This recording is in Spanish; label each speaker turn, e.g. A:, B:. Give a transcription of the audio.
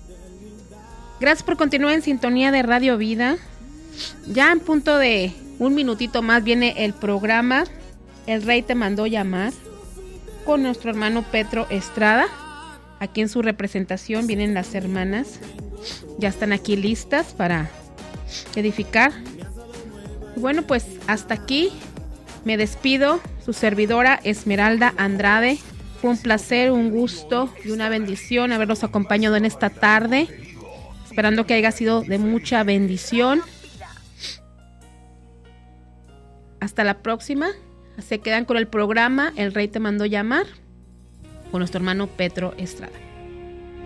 A: Gracias por continuar en sintonía de Radio Vida. Ya en punto de un minutito más viene el programa El Rey te mandó llamar con nuestro hermano Petro Estrada. Aquí en su representación vienen las hermanas. Ya están aquí listas para edificar. Bueno, pues hasta aquí me despido. Su servidora Esmeralda Andrade. Fue un placer, un gusto y una bendición haberlos acompañado en esta tarde. Esperando que haya sido de mucha bendición. Hasta la próxima. Se quedan con el programa El Rey te mandó llamar con nuestro hermano Petro Estrada.